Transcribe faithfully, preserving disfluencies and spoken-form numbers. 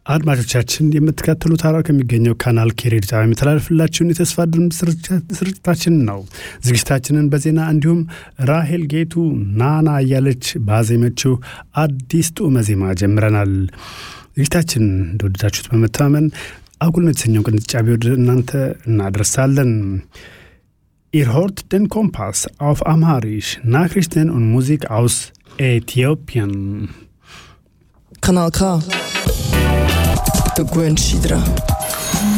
አድማጮቻችን የምትከታተሉት አራው ከሚገኘው ካናል ኬሬድ ጣቢያ የሚተላለፍላችሁን የተስፋ ድምጽ ስርጭታችን ነው። ዝግጅታችንን በዜና እንዲሁም ራሄል ጌቱ ናና እያለች ባዜመችው አዲስ ጡመ ዜማ ጀምረናል። ዝግጅታችን እንደወደዳችሁት በመተማመን አጉል የተሰኘው ቅንጫቢ ወደ እናንተ እናደርሳለን። Ihr hört den Kompass auf Amharisch, Nachrichten und Musik aus Äthiopien. Kanal K. The Gwen Shidra.